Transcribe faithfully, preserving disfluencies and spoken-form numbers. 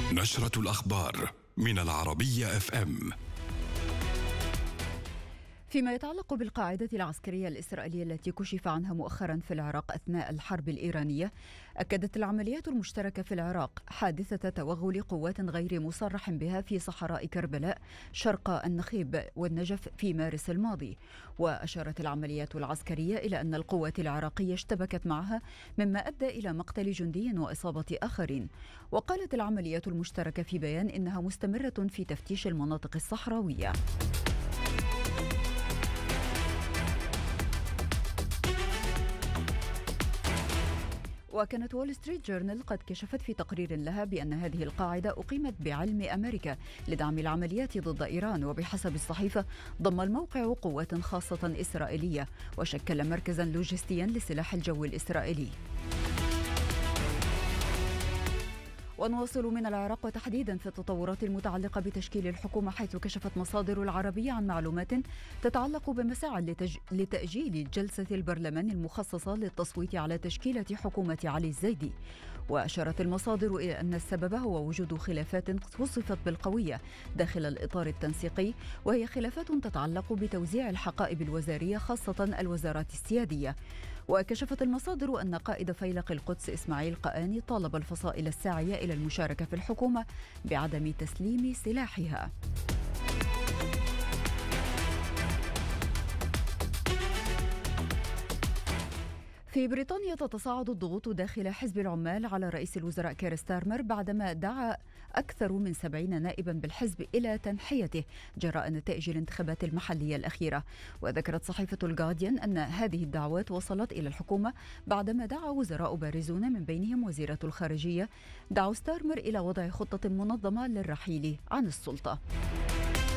نشرة الأخبار من العربية اف ام. فيما يتعلق بالقاعدة العسكرية الإسرائيلية التي كشف عنها مؤخرا في العراق أثناء الحرب الإيرانية، أكدت العمليات المشتركة في العراق حادثة توغل قوات غير مصرح بها في صحراء كربلاء شرق النخيب والنجف في مارس الماضي. وأشارت العمليات العسكرية إلى أن القوات العراقية اشتبكت معها، مما أدى إلى مقتل جندي وإصابة آخرين. وقالت العمليات المشتركة في بيان إنها مستمرة في تفتيش المناطق الصحراوية. وكانت وول ستريت جورنال قد كشفت في تقرير لها بأن هذه القاعدة أقيمت بعلم أمريكا لدعم العمليات ضد إيران، وبحسب الصحيفة ضم الموقع قوات خاصة إسرائيلية وشكل مركزا لوجستيا لسلاح الجو الإسرائيلي. ونواصل من العراق وتحديدا في التطورات المتعلقة بتشكيل الحكومة، حيث كشفت مصادر العربية عن معلومات تتعلق بمساعي لتج... لتأجيل جلسة البرلمان المخصصة للتصويت على تشكيلة حكومة علي الزيدي. وأشارت المصادر إلى أن السبب هو وجود خلافات وصفت بالقوية داخل الإطار التنسيقي، وهي خلافات تتعلق بتوزيع الحقائب الوزارية خاصة الوزارات السيادية. وكشفت المصادر أن قائد فيلق القدس إسماعيل قآني طالب الفصائل الساعية إلى المشاركة في الحكومة بعدم تسليم سلاحها. في بريطانيا تتصاعد الضغوط داخل حزب العمال على رئيس الوزراء كير ستارمر بعدما دعا أكثر من سبعين نائبا بالحزب إلى تنحيته جراء نتائج الانتخابات المحلية الأخيرة. وذكرت صحيفة الجارديان أن هذه الدعوات وصلت إلى الحكومة بعدما دعا وزراء بارزون من بينهم وزيرة الخارجية دعوا ستارمر إلى وضع خطة منظمة للرحيل عن السلطة.